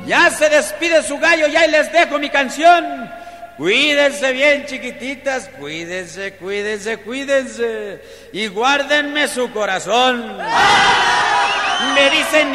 Ya se despide su gallo, ya les dejo mi canción. Cuídense bien, chiquititas, cuídense, cuídense, cuídense. Y guárdenme su corazón. Me dicen